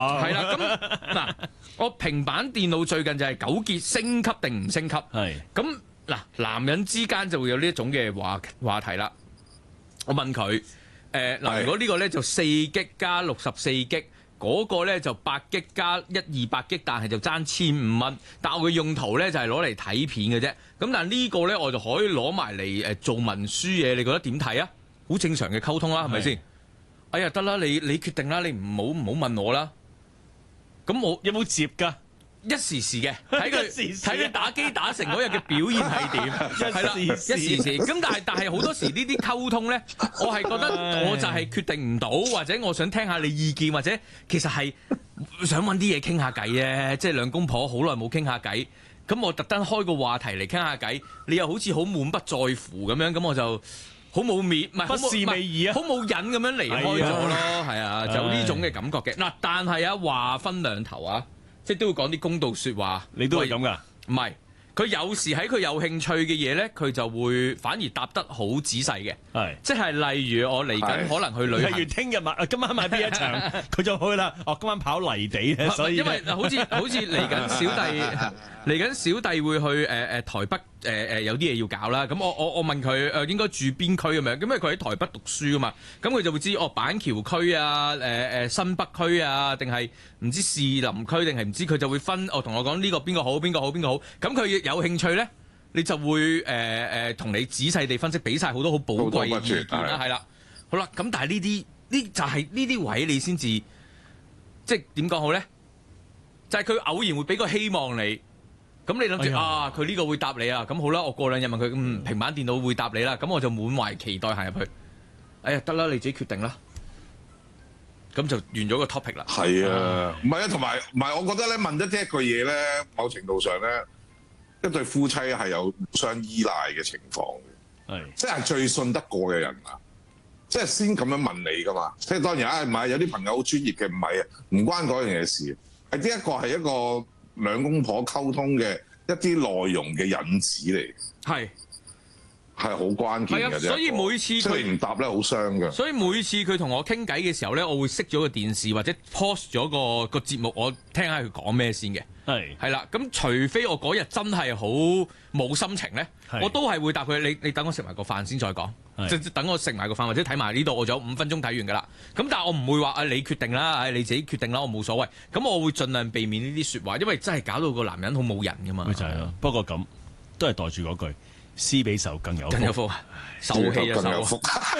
係啦，咁嗱，我平板電腦最近就係糾結升級定唔升級。 係咁嗱，男人之間就會有呢一種嘅話題啦。我問佢嗱，如果呢個咧就4G 加64G，嗰個咧就8G 加200G，但係就爭1500蚊。但我嘅用途咧就係攞嚟睇片嘅啫。咁但係呢個咧我就可以攞埋嚟做文書嘢，你覺得點睇啊？好正常嘅溝通啦，係咪先？哎呀，得啦，你決定啦，你唔好問我啦。咁我有冇接㗎？ 一時時嘅，睇佢打機打成嗰日嘅表現係點，係啦，一時時。咁但係好多時呢啲溝通咧，我係覺得我就係決定唔到，或者我想聽下你意見，或者其實係想揾啲嘢傾下偈啫。即係兩公婆好耐冇傾下偈，咁我特登開個話題嚟傾下偈，你又好似好滿不在乎咁樣，咁我就好冇面，唔係不是味兒啊， 好冇癮咁樣離開咗咯，係啊，就呢種嘅感覺嘅。嗱，但係啊，話分兩頭啊。即係都會講啲公道説話， 你都係咁噶？ 唔係，佢有時喺佢有興趣嘅嘢咧，佢就會反而答得好仔細嘅。 係， 即係例如我嚟緊可能去旅行， 例如聽日今晚買邊一場，佢就去啦。今晚跑泥地咧，所以因為好似嚟緊小弟會去台北有啲嘢要搞啦。咁我問佢應該住邊區咁樣，因為佢喺台北讀書啊嘛。咁佢就會知板橋區啊、新北區啊，定係唔知士林區定係唔知，佢就會分同我講呢個邊個好，邊個好，邊個好。咁佢有興趣咧，你就會同你仔細地分析，俾晒好多好寶貴嘅意見啦，係啦。好啦，咁但係呢就係呢啲位你先至，即係點講好咧？就係佢偶然會俾個希望你。咁你諗住佢呢個會答你啊？咁好啦，我過兩日問佢，平板電腦會答你啦。咁我就滿懷期待行入去。哎呀，得啦，你自己決定啦。咁就完咗個 topic 啦。 係啊，唔係啊，同埋我覺得咧，問得呢一句嘢咧，某程度上咧，一對夫妻係有互相依賴嘅情況嘅。係，即係最信得過嘅人啊，即係先咁樣問你噶嘛。即係當然唔係有啲朋友好專業嘅，唔係啊，唔關嗰樣嘢事。係呢一個係一個兩公婆溝通嘅一啲內容嘅引子嚟，係好關鍵嘅啫。 所以每次佢唔答咧，好傷嘅。 所以每次佢同我傾偈嘅時候咧，我會熄咗個電視或者 pause 咗個節目，我聽下佢講咩先嘅。係啦，咁除非我嗰日真係好冇心情咧，我都係會答佢。你等我食埋個飯先再講，即等我食埋個飯或者睇埋呢度，我仲有5分鐘睇完㗎啦。咁但係我唔會話你決定啦，你自己決定啦，我冇所謂。咁我會盡量避免呢啲説話，因為真係搞到個男人好冇癮㗎嘛。咪就係咯。不過咁都係袋住嗰句，施比受更有福，受氣啊受福。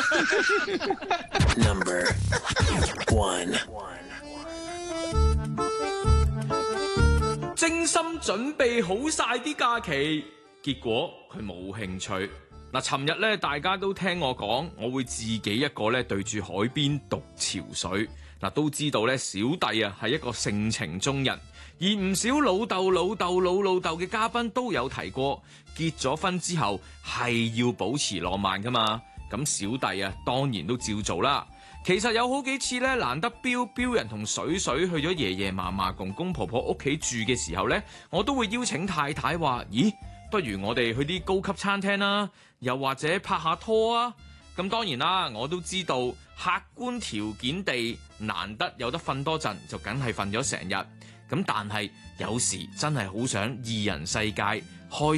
Number 1。 精心準備好晒啲假期，結果佢冇興趣。嗱，尋日咧大家都聽我講，我會自己一個咧對住海邊獨潮水。嗱，都知道咧小弟啊係一個性情中人，而唔少老豆嘅嘉賓都有提過，結咗婚之後係要保持浪漫噶嘛。咁小弟啊當然都照做啦。其實有好幾次咧，難得標人同水去咗爺爺嫲嫲、公公婆婆屋企住嘅時候咧，我都會邀請太太話：咦，不如我哋去啲高級餐廳啦，又或者拍下拖啊。咁當然啦，我都知道客觀條件地難得有得瞓多陣，就梗係瞓咗成日。咁但係有時真係好想二人世界開